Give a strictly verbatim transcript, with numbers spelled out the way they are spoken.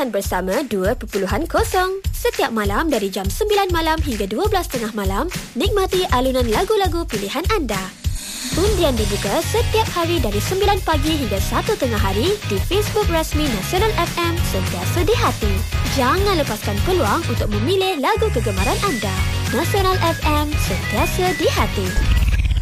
Pilihan Bersama dua titik kosong. Setiap malam dari jam sembilan malam hingga dua belas tiga puluh malam, nikmati alunan lagu-lagu pilihan anda. Undian dibuka setiap hari dari sembilan pagi hingga satu tengah hari di Facebook rasmi Nasional F M, sentiasa di hati. Jangan lepaskan peluang untuk memilih lagu kegemaran anda. Nasional F M, sentiasa di hati.